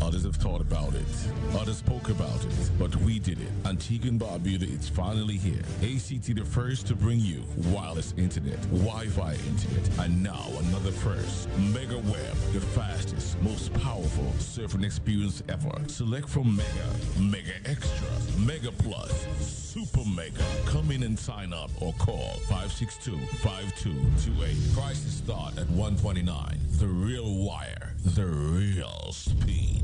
Others have thought about it. Others spoke about it. But we did it. Antigua and Barbuda, it's finally here. ACT the first to bring you wireless internet, Wi-Fi internet, and now another first. Mega Web, the fastest, most powerful surfing experience ever. Select from Mega, Mega Extra, Mega Plus, Super Mega. Come in and sign up or call 562-5228. Prices start at $129. The real wire, the real speed.